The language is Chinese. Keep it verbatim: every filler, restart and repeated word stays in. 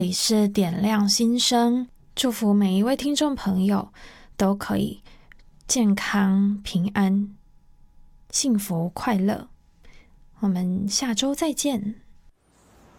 这里是点亮心声，祝福每一位听众朋友都可以健康、平安、幸福、快乐。我们下周再见。